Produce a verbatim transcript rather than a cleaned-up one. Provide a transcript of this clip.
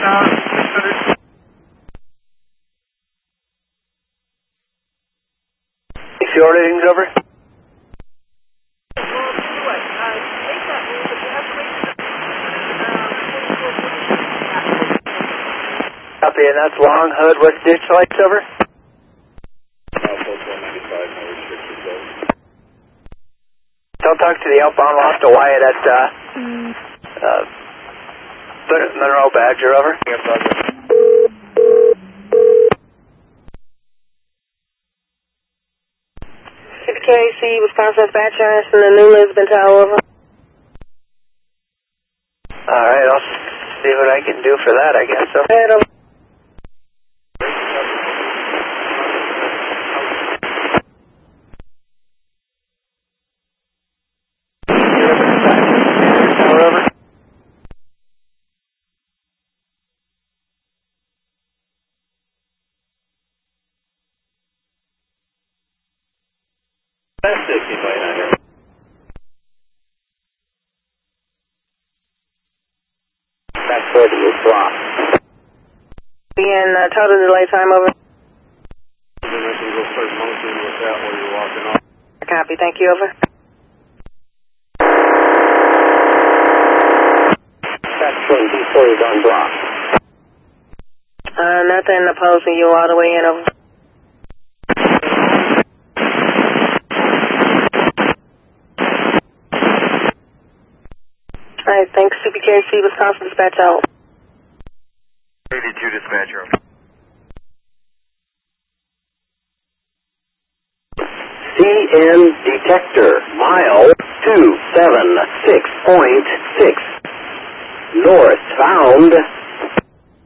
Fuel readings over. Copy, and that's Long Hood with ditch lights over. Don't talk to the outbound, we'll have to wire that, uh, uh, Monroe Badger, over. C K C, Wisconsin Dispatcher, and the New Lisbon Tower, over. Alright, I'll see what I can do for that, I guess, so. Head over. That's sixty-five hundred. Back forty is blocked. Be in uh, total delay time, over. Copy, thank you, over. That's twenty, four is on block. Uh, nothing opposing you all the way in, over. Alright, thanks, C P K C, Wisconsin Dispatch out. eighty-two Dispatcher. C N detector, mile two seven six point six. North found